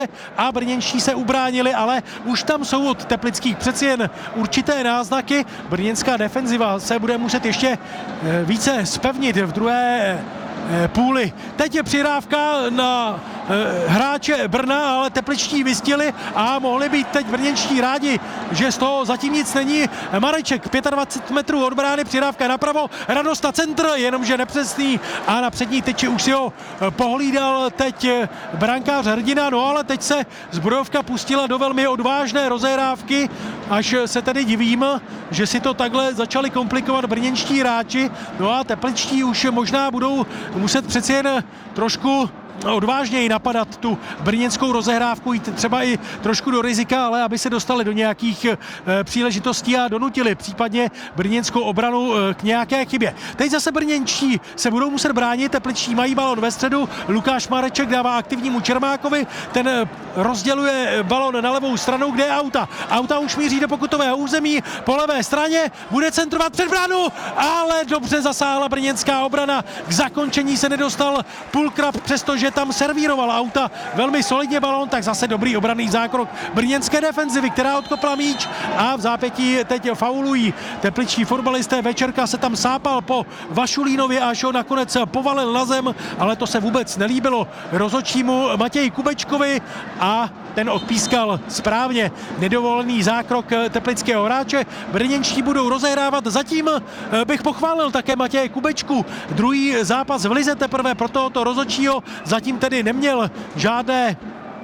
a brněnští se ubránili, ale už tam jsou od teplických přeci jen určité náznaky. Brněnská defenziva se bude muset ještě více zpevnit v druhé půli. Teď je přihrávka na hráče Brna, ale tepličtí vystihli a mohli být teď brněnští rádi, že z toho zatím nic není. Mareček, 25 metrů od brány, přihrávka napravo, Radost na centr, jenomže nepřesný a na přední tyči už si ho pohlídal teď brankář Hrdina, no ale teď se zbrojovka pustila do velmi odvážné rozehrávky, až se tedy divím, že si to takhle začali komplikovat brněnští hráči, no a tepličtí už možná budou muset přeci jen trošku odvážněji napadat tu brněnskou rozehrávku, jít třeba i trošku do rizika, ale aby se dostali do nějakých příležitostí a donutili případně brněnskou obranu k nějaké chybě. Teď zase brněnčtí se budou muset bránit, tepličtí mají balon ve středu, Lukáš Mareček dává aktivnímu Čermákovi, ten rozděluje balon na levou stranu, kde je Auta. Auta už míří do pokutového území, po levé straně bude centrovat před bránu, ale dobře zasáhla brněnská obrana, k zakončení se nedostal Pulkrab, přestože tam servíroval Auta velmi solidně balon, tak zase dobrý obranný zákrok brněnské defenzivy, která odkopla míč a v zápětí teď faulují tepličtí fotbalisté. Večerka se tam sápal po Vašulínovi, až ho nakonec povalil na zem, ale to se vůbec nelíbilo rozhodčímu Matěji Kubečkovi a ten odpískal správně nedovolený zákrok teplického hráče. Brněnští budou rozehrávat, zatím bych pochválil také Matěje Kubečku. Druhý zápas v lize teprve pro tohoto rozhodčího, zatím tedy neměl žádné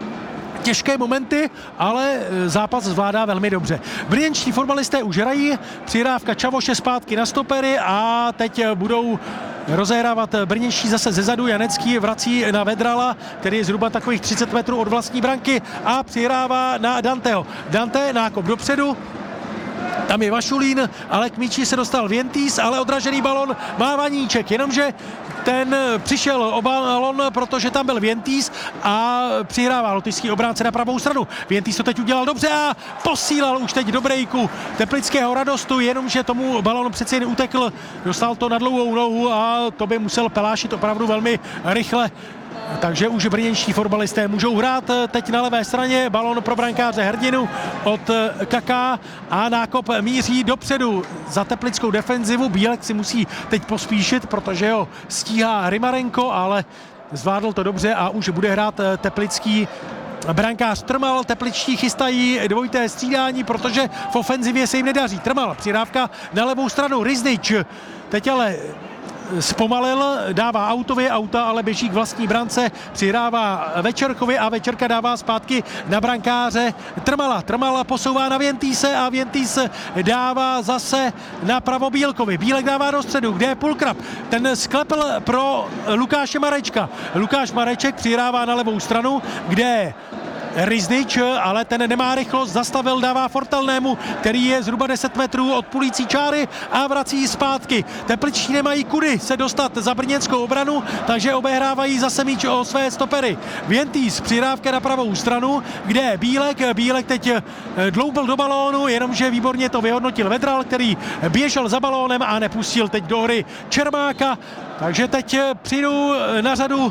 těžké momenty, ale zápas zvládá velmi dobře. Brněnští fotbalisté už hrají, přihrávka Čavoše zpátky na stopery a teď budou rozehrávat brněnští zase zezadu. Janecký vrací na Vedrala, který je zhruba takových 30 metrů od vlastní branky a přihrává na Danteho. Dante nákop dopředu, tam je Vašulín, ale k míči se dostal Věntýs, ale odražený balon má Vaníček, jenomže ten přišel o balon, protože tam byl Věntýs a přihrává lotyšský obránce na pravou stranu. Věntýs to teď udělal dobře a posílal už teď do brejku teplického Radostu, jenomže tomu balon přeci jen utekl, dostal to na dlouhou nohu a to by musel pelášit opravdu velmi rychle. Takže už brněnští fotbalisté můžou hrát. Teď na levé straně balon pro brankáře Hrdinu od Kaká a nákop míří dopředu za teplickou defenzivu. Bílek si musí teď pospíšit, protože ho stíhá Rymarenko, ale zvládl to dobře a už bude hrát teplický brankář Trmal. Tepličtí chystají dvojité střídání, protože v ofenzivě se jim nedaří. Trmal, přihrávka na levou stranu, Riznič. Teď ale zpomalil, dává Autovi, Auta ale běží k vlastní brance, přihrává Večerkovi a Večerka dává zpátky na brankáře Trmala. Trmala posouvá na Věntýse a Věntýs dává zase na pravo Bílkovi. Bílek dává do středu, kde je Pulkrab. Ten sklepl pro Lukáše Marečka. Lukáš Mareček přihrává na levou stranu, kde Riznič, ale ten nemá rychlost, zastavil, dává Fortelnému, který je zhruba 10 metrů od půlící čáry a vrací zpátky. Tepličtí nemají kudy se dostat za brněnskou obranu, takže obehrávají zase míč o své stopery. Věntýs, přihrávka na pravou stranu, kde je Bílek. Bílek teď dloubl do balónu, jenomže výborně to vyhodnotil Vedral, který běžel za balónem a nepustil teď do hry Čermáka. Takže teď přijdou na řadu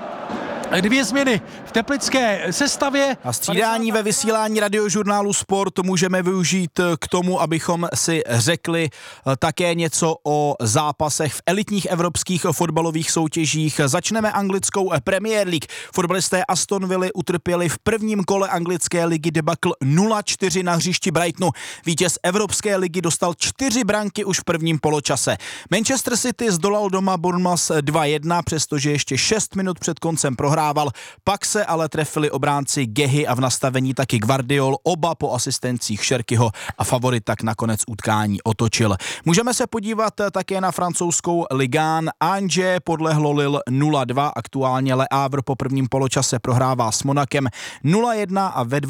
dvě změny v teplické sestavě. A střídání ve vysílání radiožurnálu Sport můžeme využít k tomu, abychom si řekli také něco o zápasech v elitních evropských fotbalových soutěžích. Začneme anglickou Premier League. Fotbalisté Aston Villa utrpěli v prvním kole anglické ligy debakl 0-4 na hřišti Brightonu. Vítěz Evropské ligy dostal 4 branky už v prvním poločase. Manchester City zdolal doma Bournemouth 2-1, přestože ještě 6 minut před koncem prohrál. Pak se ale trefili obránci Gehy a v nastavení taky Guardiol, oba po asistencích Šerkyho a favorit tak nakonec utkání otočil. Můžeme se podívat také na francouzskou Ligue 1. Angers podlehlo Lille 0-2, aktuálně Le Havre po prvním poločase prohrává s Monakem 0-1 a ve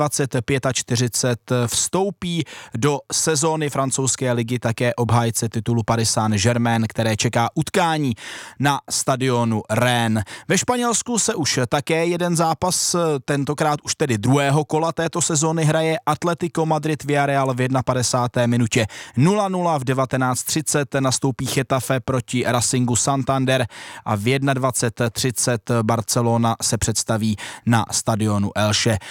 25:40 vstoupí do sezóny francouzské ligy také obhájce titulu Paris Saint-Germain, které čeká utkání na stadionu Rennes. Ve Španělsku se už také jeden zápas zápas tentokrát už tedy druhého kola této sezóny hraje Atletico Madrid Villarreal v 51. minutě 0-0, v 19:30 nastoupí Getafe proti Racingu Santander a v 21:30 Barcelona se představí na stadionu Elche.